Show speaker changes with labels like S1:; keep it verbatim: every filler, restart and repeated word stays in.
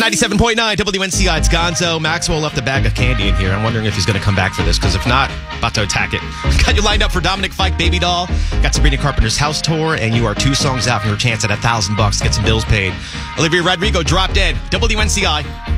S1: ninety-seven point nine W N C I. It's Gonzo. Maxwell left a bag of candy in here. I'm wondering if he's going to come back for this, because if not, about to attack it. Got you lined up for Dominic Fike, Baby Doll. Got Sabrina Carpenter's house tour, and you are two songs out from your chance at a thousand bucks to get some bills paid. Olivia Rodrigo, Drop Dead. W N C I.